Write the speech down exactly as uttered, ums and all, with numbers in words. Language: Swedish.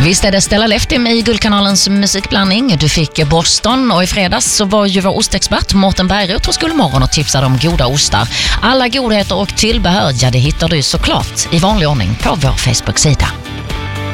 Visst är det Stella Leftim i Guldkanalens musikblandning. Du fick Boston och i fredags så var ju vår ostexpert Mårten Bergroth hos Guldmorgon och tipsade om goda ostar. Alla godheter och tillbehör, ja det hittar du såklart i vanlig ordning på vår Facebook-sida.